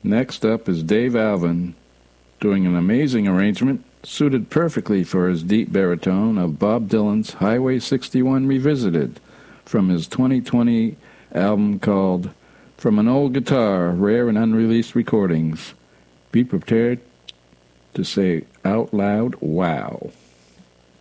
Next up is Dave Alvin doing an amazing arrangement suited perfectly for his deep baritone of Bob Dylan's Highway 61 Revisited from his 2020 album called From an Old Guitar, Rare and Unreleased Recordings. Be prepared to say out loud, wow.